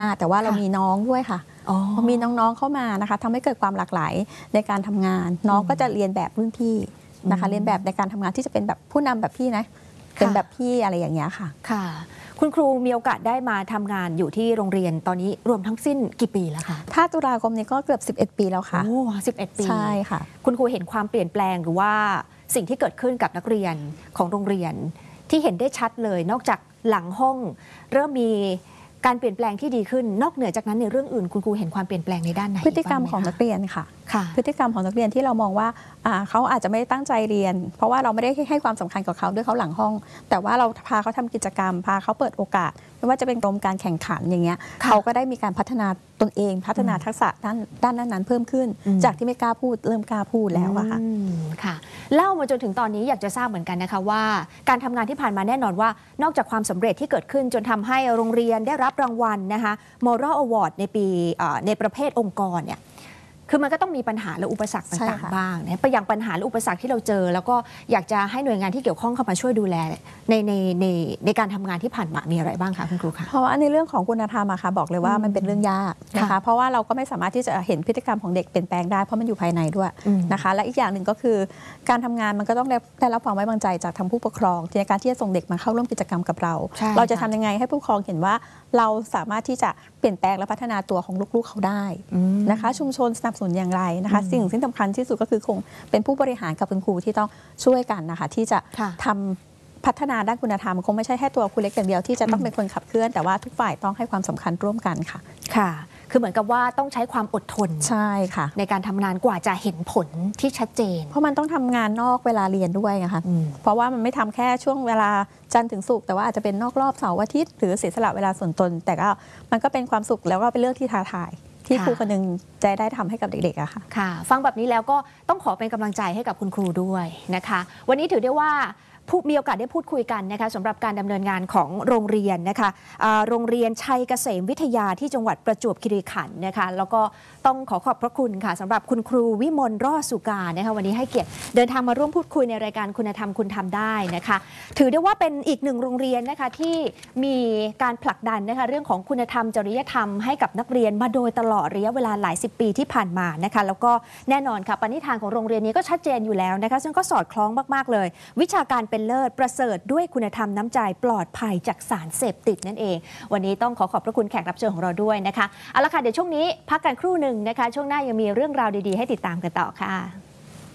แต่ว่าเรามีน้องด้วยค่ะพอมีน้องๆเข้ามานะคะทำให้เกิดความหลากหลายในการทำงานน้องก็จะเรียนแบบรุ่นพี่นะคะเรียนแบบในการทำงานที่จะเป็นแบบผู้นำแบบพี่นะเป็นแบบพี่อะไรอย่างเงี้ยค่ะค่ะคุณครูมีโอกาสได้มาทำงานอยู่ที่โรงเรียนตอนนี้รวมทั้งสิ้นกี่ปีแล้วคะถ้าตุลาคมนี้ก็เกือบ11 ปีแล้วค่ะโอ้11 ปีใช่ค่ะคุณครูเห็นความเปลี่ยนแปลงหรือว่าสิ่งที่เกิดขึ้นกับนักเรียนของโรงเรียนที่เห็นได้ชัดเลยนอกจากหลังห้องเริ่มมีการเปลี่ยนแปลงที่ดีขึ้นนอกเหนือจากนั้นในเรื่องอื่นคุณครูเห็นความเปลี่ยนแปลงในด้านไหนพฤติกรรมของนักเรียนค่ะพฤติกรรมของนักเรียนที่เรามองว่าเขาอาจจะไม่ได้ตั้งใจเรียนเพราะว่าเราไม่ได้ให้ความสำคัญกับเขาด้วยเขาหลังห้องแต่ว่าเราพาเขาทำกิจกรรมพาเขาเปิดโอกาสไม่ว่าจะเป็นกรมการแข่งขันอย่างเงี้ยเขาก็ได้มีการพัฒนาตนเองพัฒนาทักษะด้านนั้นเพิ่มขึ้นจากที่ไม่กล้าพูดเริ่มกล้าพูดแล้วอะค่ะเล่ามาจนถึงตอนนี้อยากจะทราบเหมือนกันนะคะว่าการทำงานที่ผ่านมาแน่นอนว่านอกจากความสำเร็จที่เกิดขึ้นจนทำให้โรงเรียนได้รับรางวัลนะคะ Moral Award ในปีในประเภทองค์กรเนี่ยคือมันก็ต้องมีปัญหาและอุปสรรคต่างๆบ้างนะอย่างปัญหาและอุปสรรคที่เราเจอแล้วก็อยากจะให้หน่วยงานที่เกี่ยวข้องเข้ามาช่วยดูแลในการทำงานที่ผ่านมามีอะไรบ้างคะคุณครูคะเพราะว่าในเรื่องของคุณธรรมอะค่ะบอกเลยว่ามันเป็นเรื่องยากนะคะเพราะว่าเราก็ไม่สามารถที่จะเห็นพฤติกรรมของเด็กเปลี่ยนแปลงได้เพราะมันอยู่ภายในด้วยนะคะและอีกอย่างหนึ่งก็คือการทำงานมันก็ต้องได้รับความไว้วางใจจากทางผู้ปกครองในการที่จะส่งเด็กมาเข้าร่วมกิจกรรมกับเราจะทำยังไงให้ผู้ปกครองเห็นว่าเราสามารถที่จะเปลี่ยนแปลงและพัฒนาตัวของลูกๆเขาได้นะคะชุมชนสนับสนุนอย่างไรนะคะสิ่งที่สำคัญที่สุดก็คือคงเป็นผู้บริหารกับคุณครูที่ต้องช่วยกันนะคะที่จะทำพัฒนาด้านคุณธรรมคงไม่ใช่แค่ตัวครูเล็กอย่างเดียวที่จะต้องเป็นคนขับเคลื่อนแต่ว่าทุกฝ่ายต้องให้ความสำคัญร่วมกันค่ะค่ะคือเหมือนกับว่าต้องใช้ความอดทนใช่ค่ะในการทำงานกว่าจะเห็นผลที่ชัดเจนเพราะมันต้องทำงานนอกเวลาเรียนด้วยนะคะเพราะว่ามันไม่ทำแค่ช่วงเวลาจันทร์ถึงศุกร์แต่ว่าอาจจะเป็นนอกรอบเสาร์อาทิตย์หรือเสียสละเวลาส่วนตนแต่ก็มันก็เป็นความสุขแล้วก็เป็นเรื่องที่ท้าทายที่ครูคนหนึ่งจะได้ทำให้กับเด็กๆอะค่ะค่ะฟังแบบนี้แล้วก็ต้องขอเป็นกำลังใจให้กับคุณครูด้วยนะคะวันนี้ถือได้ว่ามีโอกาสได้พูดคุยกันนะคะสำหรับการดำเนินงานของโรงเรียนนะคะโรงเรียนชัยเกษมวิทยาที่จังหวัดประจวบคีรีขันธ์นะคะแล้วก็ต้องขอบพระคุณค่ะสำหรับคุณครูวิมลรอดสุการนะคะวันนี้ให้เกียรติเดินทางมาร่วมพูดคุยในรายการคุณธรรมคุณทำได้นะคะถือได้ว่าเป็นอีกหนึ่งโรงเรียนนะคะที่มีการผลักดันนะคะเรื่องของคุณธรรมจริยธรรมให้กับนักเรียนมาโดยตลอดระยะเวลาหลาย10 ปีที่ผ่านมานะคะแล้วก็แน่นอนค่ะปณิธานของโรงเรียนนี้ก็ชัดเจนอยู่แล้วนะคะซึ่งก็สอดคล้องมากๆเลยวิชาการเป็นเลิศประเสริฐด้วยคุณธรรมน้ำใจปลอดภัยจากสารเสพติดนั่นเองวันนี้ต้องขอบพระคุณแขกรับเชิญของเราด้วยนะคะเอาละค่ะเดี๋ยวช่วงนี้พักกันครู่หนึ่งนะคะช่วงหน้ายังมีเรื่องราวดีๆให้ติดตามกันต่อค่ะ